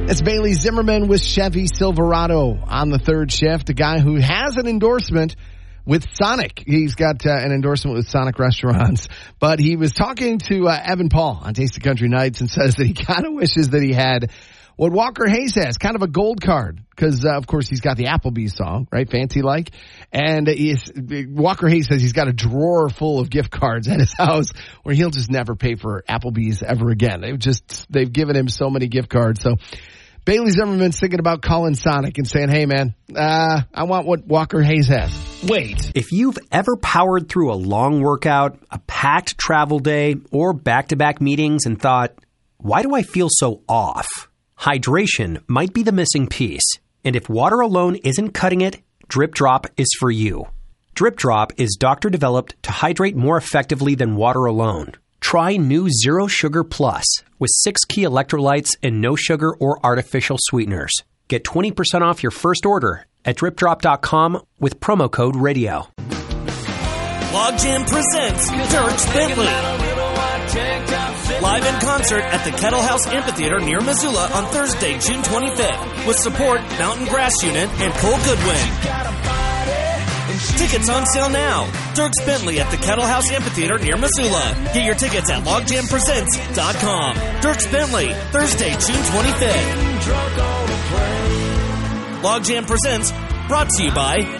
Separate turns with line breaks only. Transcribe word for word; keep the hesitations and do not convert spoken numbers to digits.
It's Bailey Zimmerman with Chevy Silverado on the third shift, a guy who has an endorsement with Sonic. He's got uh, an endorsement with Sonic Restaurants, but he was talking to uh, Evan Paul on Taste of Country Nights and says that he kind of wishes that he had what Walker Hayes has, kind of a gold card, because, uh, of course, he's got the Applebee's song, right, Fancy Like, and he's, Walker Hayes says he's got a drawer full of gift cards at his house where he'll just never pay for Applebee's ever again. They've just, they've given him so many gift cards, so Bailey Zimmerman's thinking about calling Sonic and saying, hey, man, uh, I want what Walker Hayes has. Wait.
If you've ever powered through a long workout, a packed travel day, or back-to-back meetings and thought, why do I feel so off? Hydration might be the missing piece. And if water alone isn't cutting it, Drip Drop is for you. Drip Drop is doctor-developed to hydrate more effectively than water alone. Try new Zero Sugar Plus with six key electrolytes and no sugar or artificial sweeteners. Get twenty percent off your first order at drip drop dot com with promo code radio.
Logjam presents Dierks Bentley. Live in concert at the Kettle House Amphitheater near Missoula on Thursday, June twenty-fifth, with support Mountain Grass Unit and Cole Goodwin. Tickets on sale now. Dierks Bentley at the Kettle House Amphitheater near Missoula. Get your tickets at logjam presents dot com. Dierks Bentley, Thursday, June twenty-fifth. Logjam Presents, brought to you by